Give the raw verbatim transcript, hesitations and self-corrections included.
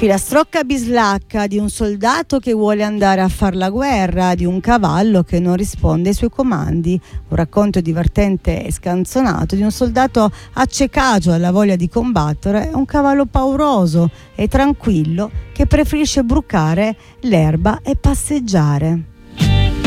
Filastrocca bislacca di un soldato che vuole andare a far la guerra, di un cavallo che non risponde ai suoi comandi, un racconto divertente e scanzonato di un soldato accecato alla voglia di combattere e un cavallo pauroso e tranquillo che preferisce brucare l'erba e passeggiare.